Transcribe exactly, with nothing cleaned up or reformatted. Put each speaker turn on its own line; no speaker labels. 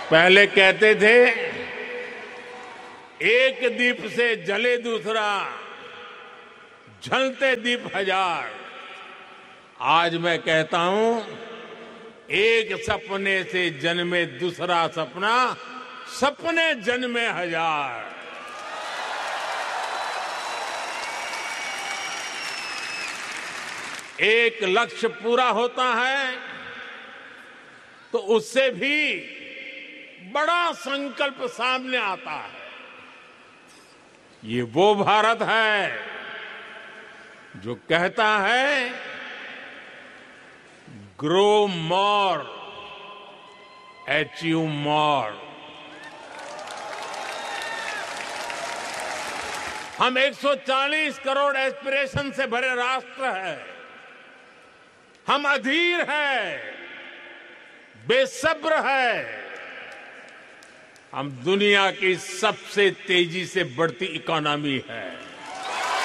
पहले कहते थे एक दीप से जले दूसरा, जलते दीप हजार। आज मैं कहता हूं एक सपने से जन्मे दूसरा सपना, सपने जन्मे हजार। एक लक्ष्य पूरा होता है तो उससे भी बड़ा संकल्प सामने आता है। ये वो भारत है जो कहता है ग्रो मोर, अचीव मोर। हम एक सौ चालीस करोड़ एस्पिरेशन से भरे राष्ट्र है। हम अधीर है, बेसब्र है। हम दुनिया की सबसे तेजी से बढ़ती इकोनॉमी है।